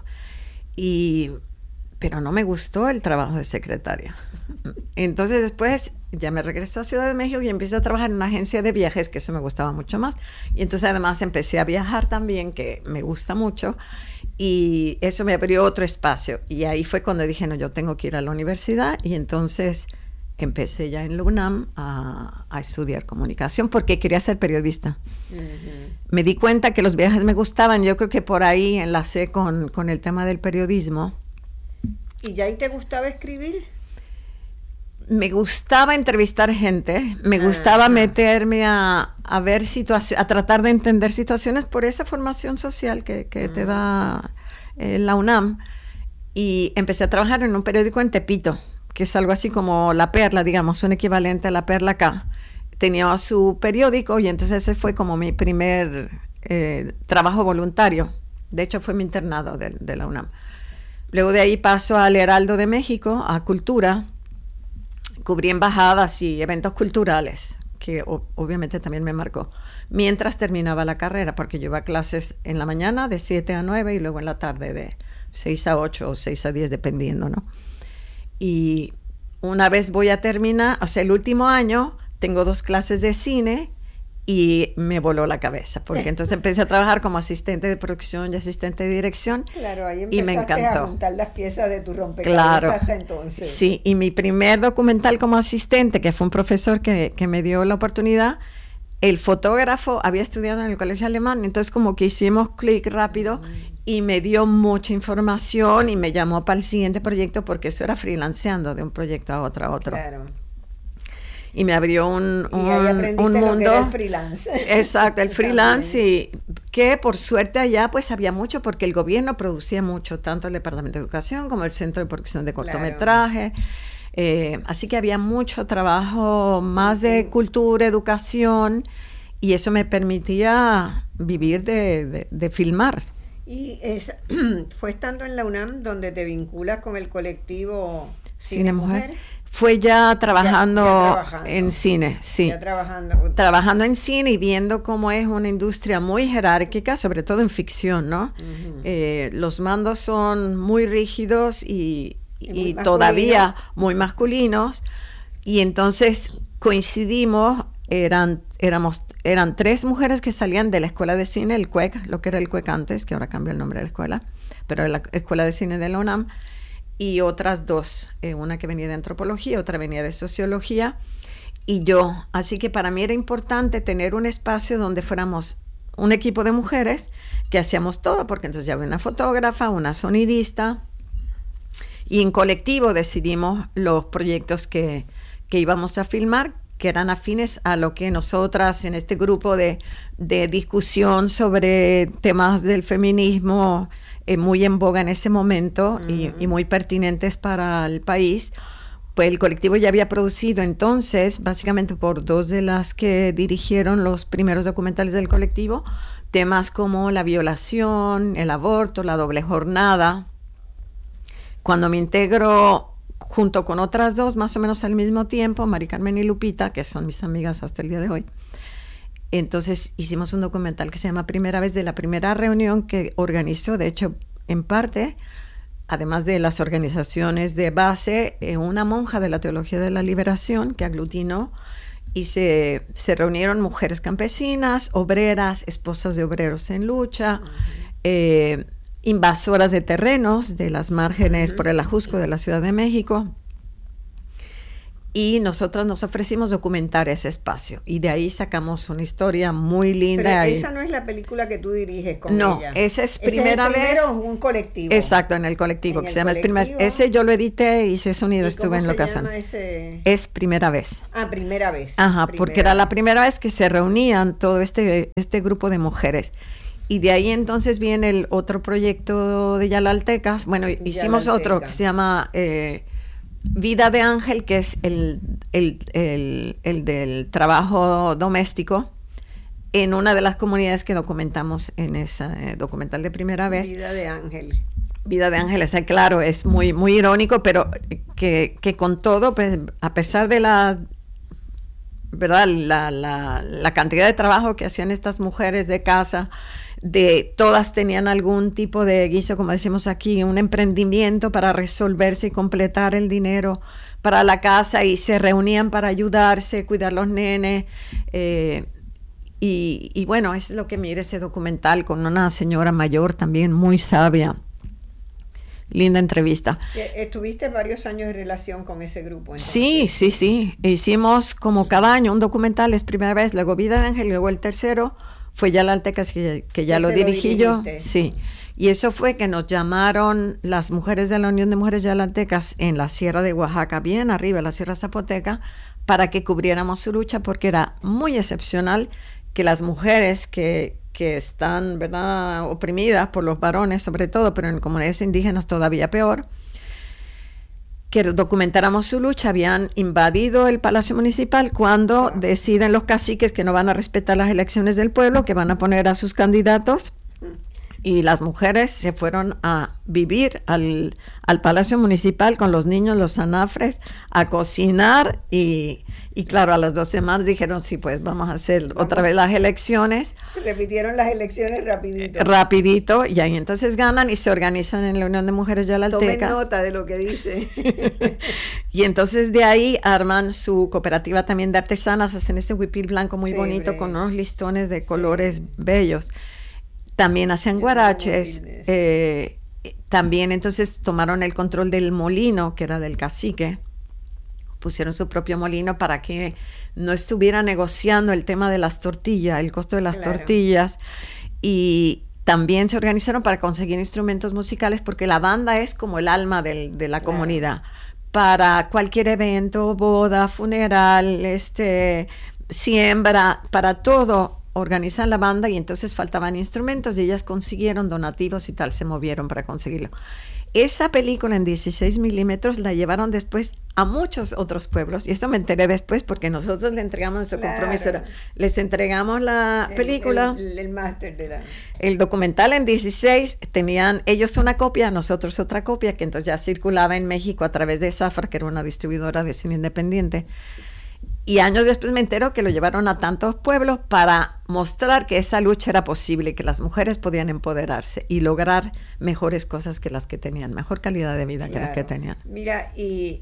Pero no me gustó el trabajo de secretaria. Entonces después ya me regresé a Ciudad de México y empecé a trabajar en una agencia de viajes, que eso me gustaba mucho más. Y entonces además empecé a viajar también, que me gusta mucho. Y eso me abrió otro espacio. Y ahí fue cuando dije, no, yo tengo que ir a la universidad. Y entonces empecé ya en la UNAM a estudiar comunicación porque quería ser periodista. Uh-huh. Me di cuenta que los viajes me gustaban. Yo creo que por ahí enlacé con el tema del periodismo. ¿Y ya ahí te gustaba escribir? Me gustaba entrevistar gente, me gustaba meterme a ver situaciones, a tratar de entender situaciones por esa formación social que te da la UNAM. Y empecé a trabajar en un periódico en Tepito, que es algo así como La Perla, digamos, un equivalente a La Perla acá. Tenía su periódico y entonces ese fue como mi primer trabajo voluntario. De hecho, fue mi internado de la UNAM. Luego de ahí paso al Heraldo de México, a Cultura. Cubrí embajadas y eventos culturales, que obviamente también me marcó. Mientras terminaba la carrera, porque yo iba a clases en la mañana de 7 a 9 y luego en la tarde de 6 a 8 o 6 a 10, dependiendo, ¿no? Y una vez voy a terminar, o sea, el último año, tengo 2 clases de cine y me voló la cabeza, porque entonces empecé a trabajar como asistente de producción y asistente de dirección. Claro, ahí y me encantó. A juntar las piezas de tu rompecabezas hasta entonces. Sí, y mi primer documental como asistente, que fue un profesor que me dio la oportunidad, el fotógrafo había estudiado en el colegio alemán, entonces como que hicimos clic rápido y me dio mucha información y me llamó para el siguiente proyecto, porque eso era freelanceando de un proyecto a otro. Claro. Y me abrió un mundo. Lo que era el freelance. Exacto, el freelance, y que por suerte allá pues había mucho, porque el gobierno producía mucho, tanto el Departamento de Educación como el Centro de Producción de Cortometraje. Claro. Así que había mucho trabajo más de cultura, educación, y eso me permitía vivir de filmar. Y fue estando en la UNAM donde te vinculas con el colectivo Cine Mujer. Fue ya trabajando en cine, sí. Ya trabajando en cine y viendo cómo es una industria muy jerárquica, sobre todo en ficción, ¿no? Uh-huh. Los mandos son muy rígidos y todavía muy masculinos. Y entonces coincidimos, eran 3 mujeres que salían de la escuela de cine, el CUEC, lo que era el CUEC antes, que ahora cambió el nombre de la escuela, pero la escuela de cine de la UNAM. Y otras 2, una que venía de antropología, otra venía de sociología, y yo. Así que para mí era importante tener un espacio donde fuéramos un equipo de mujeres que hacíamos todo, porque entonces ya había una fotógrafa, una sonidista, y en colectivo decidimos los proyectos que íbamos a filmar, que eran afines a lo que nosotras en este grupo de discusión sobre temas del feminismo, muy en boga en ese momento, uh-huh, y muy pertinentes para el país, pues el colectivo ya había producido entonces, básicamente por 2 de las que dirigieron los primeros documentales del colectivo, temas como la violación, el aborto, la doble jornada. Cuando me integro junto con otras 2, más o menos al mismo tiempo, Mari Carmen y Lupita, que son mis amigas hasta el día de hoy, entonces hicimos un documental que se llama Primera Vez, de la primera reunión que organizó, de hecho, en parte, además de las organizaciones de base, una monja de la Teología de la Liberación que aglutinó, y se reunieron mujeres campesinas, obreras, esposas de obreros en lucha, invasoras de terrenos de las márgenes por el Ajusco de la Ciudad de México, y nosotras nos ofrecimos documentar ese espacio. Y de ahí sacamos una historia muy linda. Pero esa no es la película que tú diriges con ella. No, esa es primera vez. Primero un colectivo. Exacto, en el colectivo, que se llama Es Primera Vez. Ese yo lo edité, hice sonido, estuve en locación. Es Primera Vez. Ah, Primera Vez. Ajá, porque era la primera vez que se reunían todo este grupo de mujeres. Y de ahí entonces viene el otro proyecto de Yalaltecas. Bueno, hicimos otro que se llama Vida de Ángel, que es el del trabajo doméstico en una de las comunidades que documentamos en ese documental de Primera Vez. Vida de Ángel. Vida de Ángel, claro, es muy, muy irónico, pero que con todo, pues, a pesar de la cantidad de trabajo que hacían estas mujeres de casa, todas tenían algún tipo de guiso, como decimos aquí, un emprendimiento para resolverse y completar el dinero para la casa, y se reunían para ayudarse, cuidar los nenes, y bueno, es lo que mira ese documental con una señora mayor también muy sabia. Linda entrevista. ¿Estuviste varios años en relación con ese grupo? Entonces? Sí. Hicimos como cada año un documental, Es Primera Vez, luego Vida de Ángel, luego el tercero fue Yalaltecas, que ya lo dirigí yo. Sí. Y eso fue que nos llamaron las mujeres de la Unión de Mujeres Yalaltecas en la Sierra de Oaxaca, bien arriba, la Sierra Zapoteca, para que cubriéramos su lucha, porque era muy excepcional que las mujeres que están, ¿verdad?, oprimidas por los varones sobre todo, pero en comunidades indígenas todavía peor, que documentáramos su lucha. Habían invadido el Palacio Municipal cuando deciden los caciques que no van a respetar las elecciones del pueblo, que van a poner a sus candidatos, y las mujeres se fueron a vivir al Palacio Municipal con los niños, los anafres, a cocinar, y claro, a las 2 semanas dijeron, sí, pues vamos a hacer otra vez las elecciones. Repitieron las elecciones rapidito. Rapidito, y ahí entonces ganan y se organizan en la Unión de Mujeres Yalaltecas. Tomen nota de lo que dice. Y entonces de ahí arman su cooperativa también de artesanas, hacen este huipil blanco muy bonito con unos listones de colores bellos. También hacían guaraches, también entonces tomaron el control del molino, que era del cacique, pusieron su propio molino para que no estuviera negociando el tema de las tortillas, el costo de las tortillas, y también se organizaron para conseguir instrumentos musicales, porque la banda es como el alma de la comunidad, para cualquier evento, boda, funeral, siembra, para todo. Organizan la banda, y entonces faltaban instrumentos y ellas consiguieron donativos y tal, se movieron para conseguirlo. Esa película en 16 milímetros la llevaron después a muchos otros pueblos, y esto me enteré después porque nosotros le entregamos nuestro compromiso, les entregamos la película, el máster de el documental en 16, tenían ellos una copia, nosotros otra copia, que entonces ya circulaba en México a través de Zafra, que era una distribuidora de cine independiente. Y años después me entero que lo llevaron a tantos pueblos para mostrar que esa lucha era posible, que las mujeres podían empoderarse y lograr mejores cosas que las que tenían, mejor calidad de vida que las que tenían. Mira, y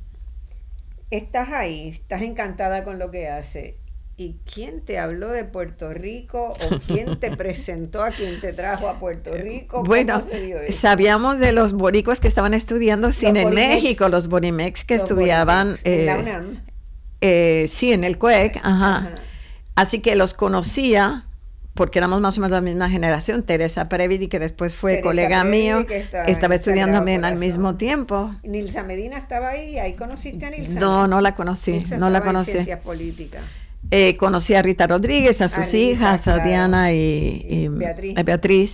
estás ahí, estás encantada con lo que hace. ¿Y quién te habló de Puerto Rico, o quién te presentó a quien te trajo a Puerto Rico? Bueno, sabíamos de los boricuas que estaban estudiando cine en México, los borimex que estudiaban en la UNAM. Sí, en el CUEC, ajá. Así que los conocía, porque éramos más o menos la misma generación. Teresa Previdi, que después fue colega mío, estaba estudiando también al mismo tiempo. Nilsa Medina estaba ahí, ¿ahí conociste a Nilsa? No la conocí, Nilsa no la conocí. En ciencias políticas. Conocí a Rita Rodríguez, a sus hijas, a Diana y Beatriz.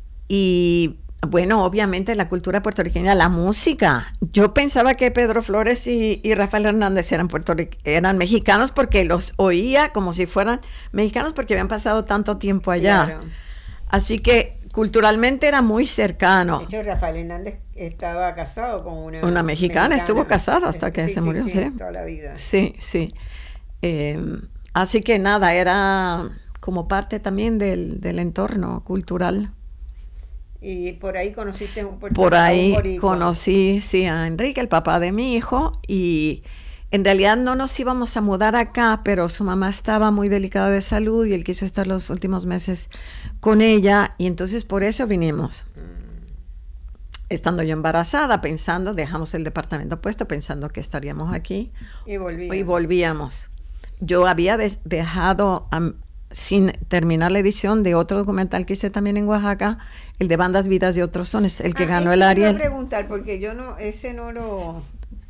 Y bueno, obviamente la cultura puertorriqueña, la música. Yo pensaba que Pedro Flores y Rafael Hernández eran mexicanos, porque los oía como si fueran mexicanos, porque habían pasado tanto tiempo allá. Claro. Así que culturalmente era muy cercano. De hecho, Rafael Hernández estaba casado con una mexicana. Estuvo casado hasta que se murió. Sí, toda la vida. Sí. Así que nada, era como parte también del entorno cultural. Y por ahí conociste un puertorriqueño. Por ahí conocí, sí, a Enrique, el papá de mi hijo, y en realidad no nos íbamos a mudar acá, pero su mamá estaba muy delicada de salud y él quiso estar los últimos meses con ella, y entonces por eso vinimos. estando yo embarazada, pensando, dejamos el departamento puesto, pensando que estaríamos aquí. Y volvíamos. Yo había dejado, sin terminar la edición de otro documental que hice también en Oaxaca, el de Bandas, Vidas y Otros Sones, el que ganó el Ariel. Te iba a preguntar, porque yo ese no lo...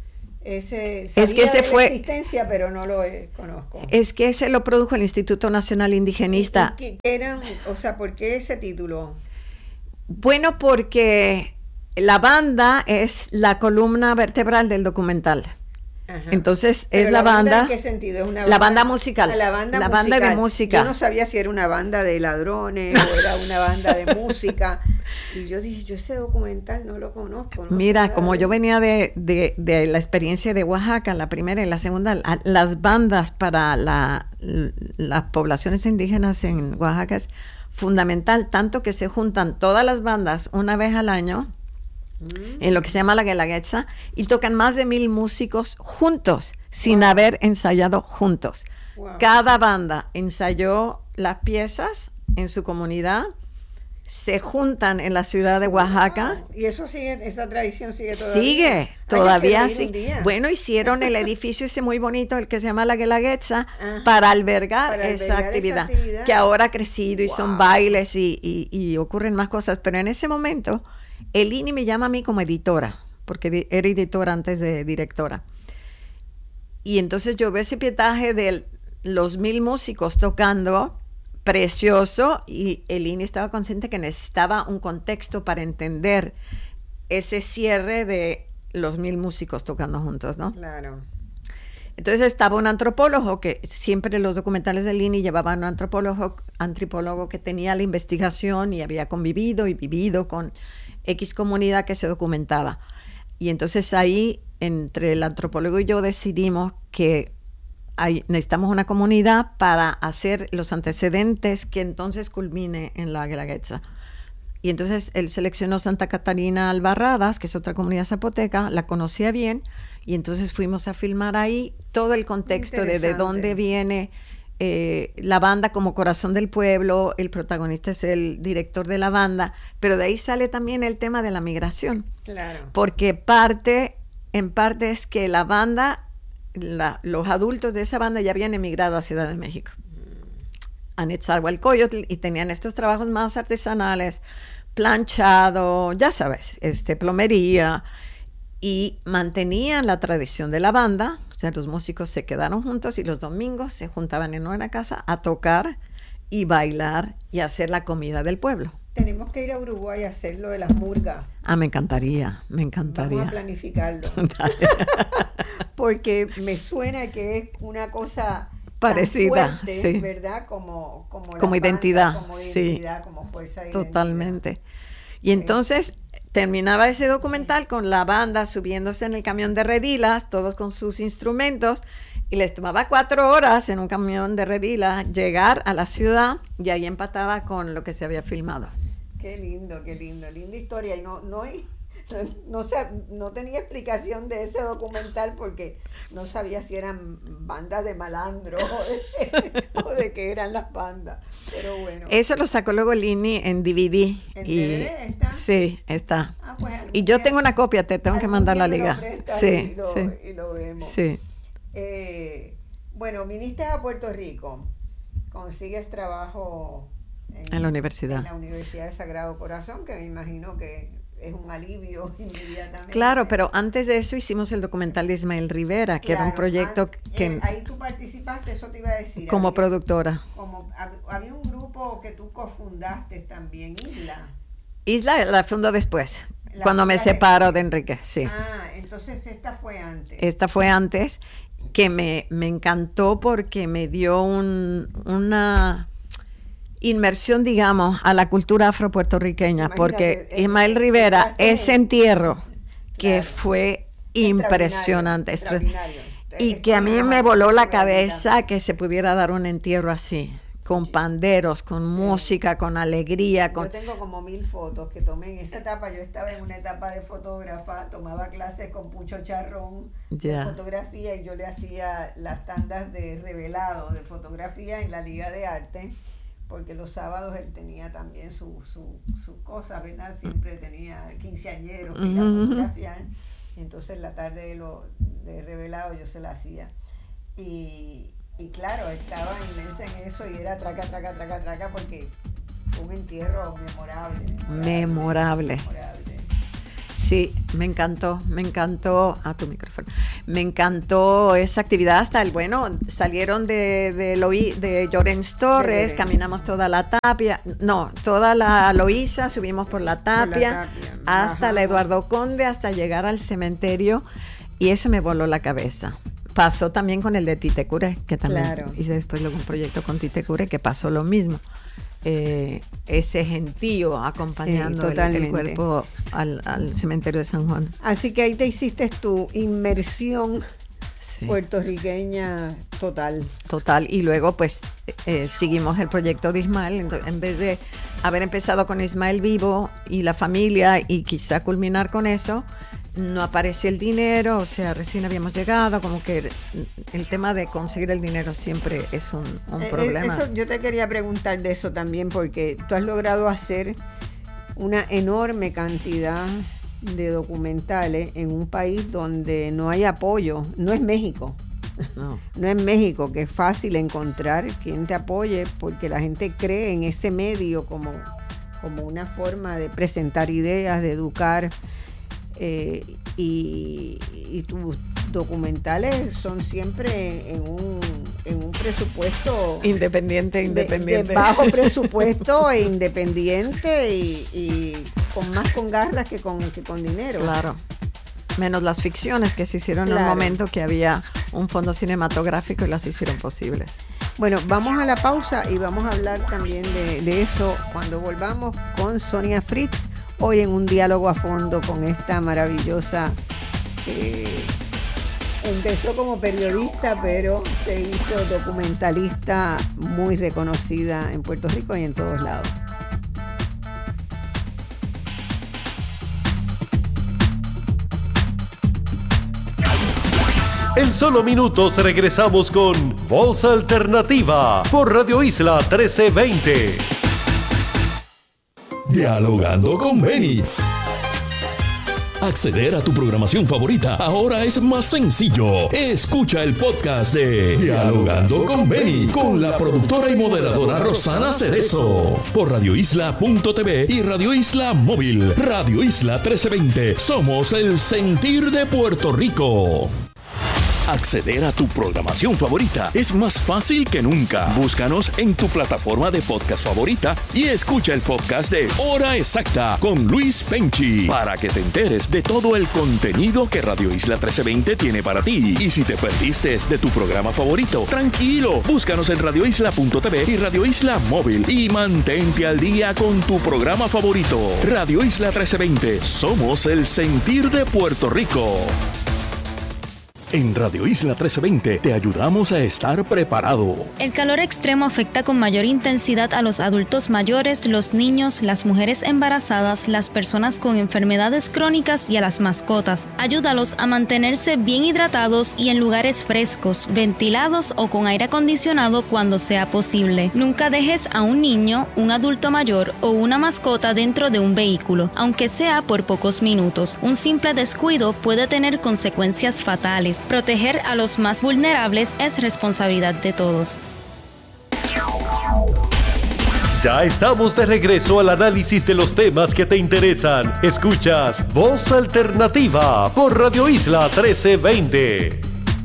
Ese fue la existencia, pero no lo conozco. Es que ese lo produjo el Instituto Nacional Indigenista. ¿Por qué ese título? Bueno, porque la banda es la columna vertebral del documental. Ajá. Entonces, pero es la banda. ¿En qué sentido? ¿Es una la banda musical. La banda de música. Yo no sabía si era una banda de ladrones o era una banda de música. Y yo dije, yo ese documental no lo conozco. Mira, como yo venía de la experiencia de Oaxaca, la primera y la segunda, las bandas para las poblaciones indígenas en Oaxaca es fundamental, tanto que se juntan todas las bandas una vez al año en lo que se llama la Guelaguetza y tocan más de 1,000 músicos juntos, sin haber ensayado juntos. Wow. Cada banda ensayó las piezas en su comunidad, se juntan en la ciudad de Oaxaca. ¿Y eso sigue, esa tradición sigue todavía? Sigue, todavía sí. Bueno, hicieron el edificio ese muy bonito, el que se llama la Guelaguetza, para albergar esa actividad, que ahora ha crecido y son bailes y ocurren más cosas. Pero en ese momento, el INI me llama a mí como editora, porque era editora antes de directora. Y entonces yo veo ese pietaje de los 1,000 músicos tocando, precioso, y el INI estaba consciente que necesitaba un contexto para entender ese cierre de los 1,000 músicos tocando juntos, ¿no? Claro. Entonces estaba un antropólogo, que siempre los documentales del INI llevaban un antropólogo que tenía la investigación y había convivido y vivido con X comunidad que se documentaba. Y entonces ahí, entre el antropólogo y yo, decidimos que necesitamos una comunidad para hacer los antecedentes que entonces culmine en la Guelaguetza. Y entonces él seleccionó Santa Catarina Albarradas, que es otra comunidad zapoteca, la conocía bien, y entonces fuimos a filmar ahí todo el contexto de dónde viene la banda como corazón del pueblo. El protagonista es el director de la banda, pero de ahí sale también el tema de la migración. Claro. Porque en parte es que la banda, los adultos de esa banda ya habían emigrado a Ciudad de México, a Nezahualcóyotl, y tenían estos trabajos más artesanales, planchado, ya sabes, plomería, y mantenían la tradición de la banda. O sea, los músicos se quedaron juntos y los domingos se juntaban en una casa a tocar y bailar y hacer la comida del pueblo. Tenemos que ir a Uruguay a hacer lo de las murgas. Me encantaría. Vamos a planificarlo. Porque me suena que es una cosa parecida, fuerte, sí. ¿Verdad? Como identidad, bandas, como sí. Identidad, como fuerza de totalmente. Identidad. Y entonces terminaba ese documental con la banda subiéndose en el camión de redilas, todos con sus instrumentos, y les tomaba 4 horas en un camión de redilas llegar a la ciudad, y ahí empataba con lo que se había filmado. Qué lindo, linda historia. Y no tenía explicación de ese documental porque no sabía si eran bandas de malandro o de qué eran las bandas. Pero bueno. Eso lo sacó luego el INI en DVD. ¿En DVD está? Sí, está. Pues y yo tengo una copia, te tengo que mandar la liga. Sí, y lo vemos. Sí. Bueno, viniste a Puerto Rico, consigues trabajo en la universidad. En la Universidad de Sagrado Corazón, que me imagino que es un alivio inmediatamente. Claro, pero antes de eso hicimos el documental de Ismael Rivera, que era un proyecto que... ahí tú participaste, eso te iba a decir. Como productora. Había un grupo que tú cofundaste también, Isla la fundó después, cuando me separo de Enrique, sí. Entonces esta fue antes. Esta fue antes, que me encantó porque me dio una inmersión, digamos, a la cultura afropuertorriqueña. Imagínate, porque Ismael Rivera, ese entierro que fue impresionante, extraordinario. Y que a mí me voló la cabeza que se pudiera dar un entierro así, con panderos, con música, con alegría. Yo tengo como 1000 fotos que tomé en esa etapa. Yo estaba en una etapa de fotógrafa, tomaba clases con Pucho Charrón de fotografía, y yo le hacía las tandas de revelado de fotografía en la Liga de Arte, porque los sábados él tenía también sus cosas, ¿verdad? Siempre tenía quinceañeros que iba a fotografiar. Entonces la tarde de revelado yo se la hacía. Y claro, estaba inmensa en eso y era traca, porque fue un entierro memorable. Sí, me encantó a tu micrófono. Me encantó esa actividad salieron de Llorens Torres, caminamos toda la Tapia, toda la Loíza, subimos por la Tapia hasta la Eduardo Conde, hasta llegar al cementerio, y eso me voló la cabeza. Pasó también con el de Titecure, que también hice después luego un proyecto con Titecure que pasó lo mismo. Ese gentío acompañando el cuerpo al cementerio de San Juan. Así que ahí te hiciste tu inmersión puertorriqueña total. Y luego pues seguimos el proyecto de Ismael. Entonces, en vez de haber empezado con Ismael vivo y la familia y quizá culminar con eso, no aparece el dinero, o sea, recién habíamos llegado, como que el tema de conseguir el dinero siempre es un problema. Eso, yo te quería preguntar de eso también, porque tú has logrado hacer una enorme cantidad de documentales en un país donde no hay apoyo. No es México. No es México, que es fácil encontrar quien te apoye, porque la gente cree en ese medio como una forma de presentar ideas, de educar. Y tus documentales son siempre en un presupuesto independiente. De bajo presupuesto e independiente y con garras que con dinero. Claro. Menos las ficciones que se hicieron en un momento que había un fondo cinematográfico y las hicieron posibles. Bueno, vamos a la pausa y vamos a hablar también de eso cuando volvamos con Sonia Fritz, hoy en un diálogo a fondo con esta maravillosa, empezó como periodista, pero se hizo documentalista muy reconocida en Puerto Rico y en todos lados. En solo minutos regresamos con Voz Alternativa por Radio Isla 1320. Dialogando con Beni. Acceder a tu programación favorita ahora es más sencillo. Escucha el podcast de Dialogando con Beni con la productora y moderadora Rosana Cerezo por radioisla.tv y Radio Isla Móvil. Radio Isla 1320. Somos el sentir de Puerto Rico. Acceder a tu programación favorita es más fácil que nunca. Búscanos en tu plataforma de podcast favorita y escucha el podcast de Hora Exacta con Luis Penchi para que te enteres de todo el contenido que Radio Isla 1320 tiene para ti. Y si te perdiste de tu programa favorito, tranquilo, búscanos en radioisla.tv y Radio Isla Móvil y mantente al día con tu programa favorito. Radio Isla 1320, somos el sentir de Puerto Rico. En Radio Isla 1320 te ayudamos a estar preparado. El calor extremo afecta con mayor intensidad a los adultos mayores, los niños, las mujeres embarazadas, las personas con enfermedades crónicas y a las mascotas. Ayúdalos a mantenerse bien hidratados y en lugares frescos, ventilados o con aire acondicionado cuando sea posible. Nunca dejes a un niño, un adulto mayor o una mascota dentro de un vehículo, aunque sea por pocos minutos. Un simple descuido puede tener consecuencias fatales. Proteger a los más vulnerables es responsabilidad de todos. Ya estamos de regreso al análisis de los temas que te interesan. Escuchas Voz Alternativa por Radio Isla 1320.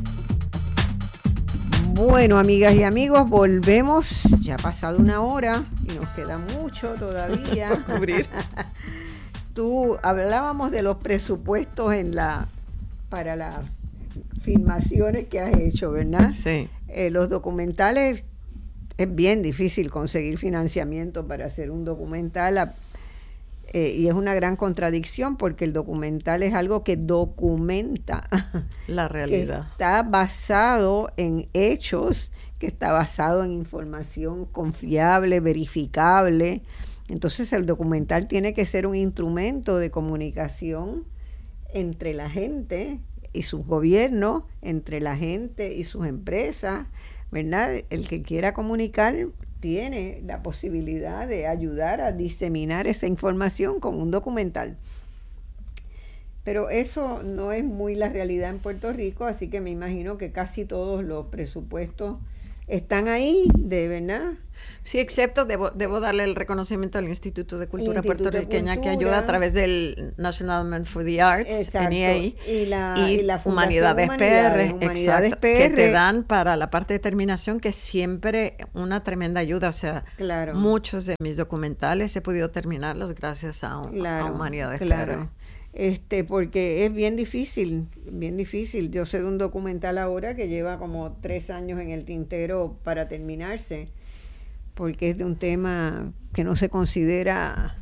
Bueno, amigas y amigos, volvemos. Ya ha pasado una hora y nos queda mucho todavía por cubrir. Hablábamos de los presupuestos para las filmaciones que has hecho, ¿verdad? Sí. Los documentales, es bien difícil conseguir financiamiento para hacer un documental y es una gran contradicción porque el documental es algo que documenta la realidad. Que está basado en hechos, que está basado en información confiable, verificable. Entonces el documental tiene que ser un instrumento de comunicación entre la gente y sus gobiernos, entre la gente y sus empresas, ¿verdad? El que quiera comunicar tiene la posibilidad de ayudar a diseminar esa información con un documental. Pero eso no es muy la realidad en Puerto Rico, así que me imagino que casi todos los presupuestos están ahí, de verdad. Sí, excepto debo darle el reconocimiento al Instituto de Cultura Puertorriqueña, que ayuda a través del National Endowment for the Arts, NEA, y la Humanidades PR, que te dan para la parte de terminación, que es siempre una tremenda ayuda. O sea, muchos de mis documentales he podido terminarlos gracias a Humanidades PR. Porque es bien difícil. Yo sé de un documental ahora que lleva como 3 años en el tintero para terminarse, porque es de un tema que no se considera,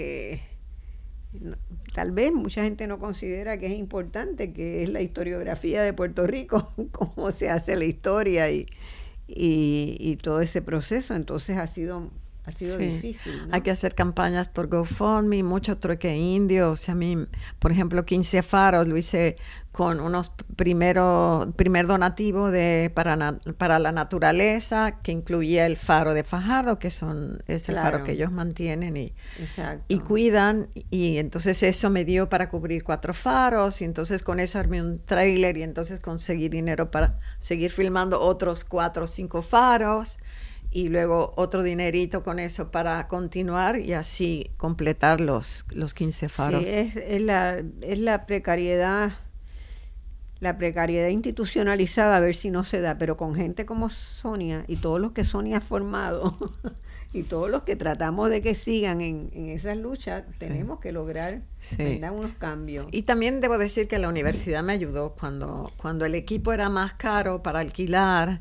tal vez mucha gente no considera que es importante, que es la historiografía de Puerto Rico, cómo se hace la historia y todo ese proceso. Entonces ha sido difícil, ¿no? Hay que hacer campañas por GoFundMe, mucho trueque indio. O sea, a mí, por ejemplo, 15 faros lo hice con unos primer donativo para la naturaleza, que incluía el faro de Fajardo, que es el faro que ellos mantienen y cuidan. Y entonces eso me dio para cubrir 4 faros, y entonces con eso armé un tráiler, y entonces conseguí dinero para seguir filmando otros 4 o 5 faros. Y luego otro dinerito con eso para continuar y así completar los 15 faros. Sí, es la precariedad institucionalizada, a ver si no se da, pero con gente como Sonia y todos los que Sonia ha formado y todos los que tratamos de que sigan en esas luchas, tenemos que lograr unos cambios. Y también debo decir que la universidad me ayudó cuando el equipo era más caro para alquilar.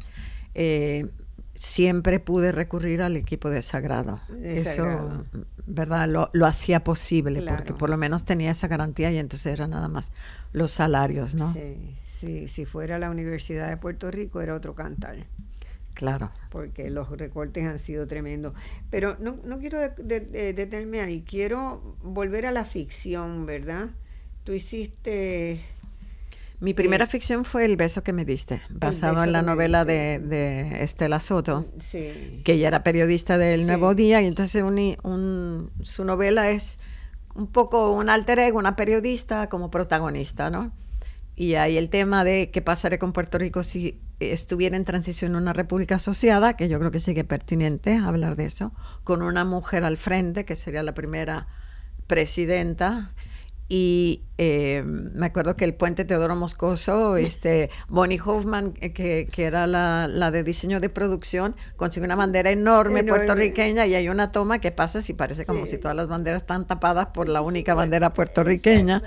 Siempre pude recurrir al equipo de Sagrado. Eso, ¿verdad? Lo hacía posible, porque por lo menos tenía esa garantía, y entonces era nada más los salarios, ¿no? Sí, si fuera la Universidad de Puerto Rico era otro cantar. Claro. Porque los recortes han sido tremendos. Pero no quiero detenerme ahí, quiero volver a la ficción, ¿verdad? Tú hiciste... Mi primera ficción fue El beso que me diste, basado en la novela de Estela Soto, que ella era periodista del Nuevo Día, y entonces su novela es un poco un alter ego, una periodista como protagonista, ¿no? Y hay el tema de qué pasaría con Puerto Rico si estuviera en transición en una república asociada, que yo creo que sigue pertinente hablar de eso, con una mujer al frente, que sería la primera presidenta. Y me acuerdo que el puente Teodoro Moscoso, Bonnie Hoffman, que era la de diseño de producción, consiguió una bandera enorme puertorriqueña, y hay una toma que pasa si parece como si todas las banderas están tapadas por la única bandera puertorriqueña.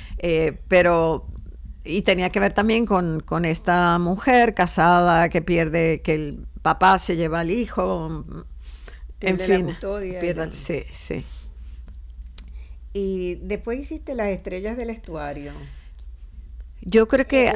Y tenía que ver también con esta mujer casada que pierde, que el papá se lleva al hijo, en fin. Sí. Y después hiciste Las estrellas del estuario. Yo creo que...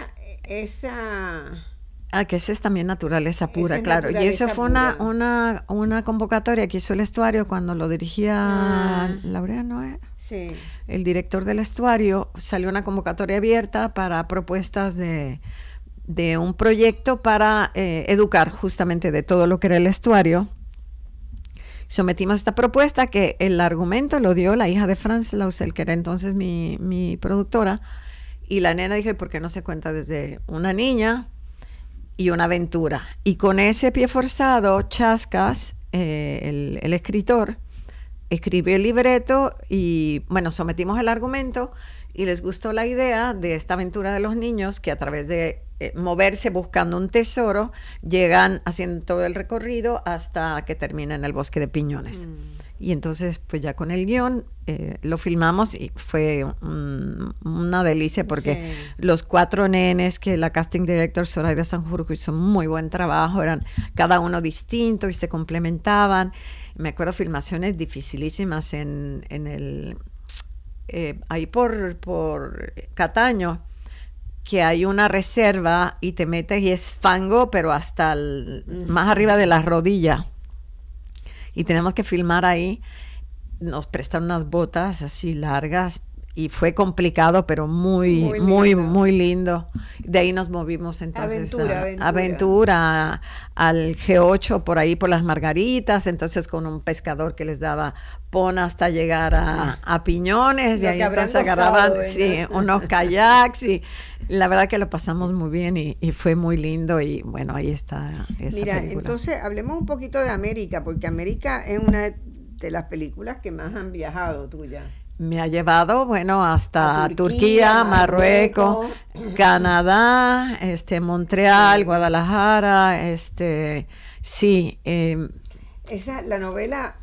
que esa es también naturaleza pura, claro. Y eso fue una convocatoria que hizo el estuario cuando lo dirigía Laureano, el director del estuario. Salió una convocatoria abierta para propuestas de un proyecto para educar justamente de todo lo que era el estuario. Sometimos esta propuesta, que el argumento lo dio la hija de Franz Lausel, que era entonces mi productora, y la nena dijo, ¿por qué no se cuenta desde una niña y una aventura? Y con ese pie forzado, Chascas, el escritor, escribió el libreto, y bueno, sometimos el argumento, y les gustó la idea de esta aventura de los niños, que a través de moverse buscando un tesoro, llegan haciendo todo el recorrido hasta que termina en el bosque de piñones. Y entonces, pues ya con el guión, lo filmamos, y fue una delicia, porque los 4 nenes que la casting director Zoraida Sanjurjo hizo muy buen trabajo, eran cada uno distinto y se complementaban. Me acuerdo filmaciones dificilísimas en el... ahí por Cataño, que hay una reserva y te metes y es fango, pero hasta más arriba de la rodilla. Y tenemos que filmar ahí. Nos prestan unas botas así largas, y fue complicado, pero muy lindo. De ahí nos movimos entonces aventura al G8 por ahí por las Margaritas, entonces con un pescador que les daba pon hasta llegar a Piñones, y ahí entonces agarraban unos kayaks, y la verdad que lo pasamos muy bien y fue muy lindo, y bueno, ahí está esa película. Entonces hablemos un poquito de América, porque América es una de las películas que más han viajado tuya. Me ha llevado, hasta Turquía, Marruecos, Canadá, Montreal, Guadalajara, sí. La novela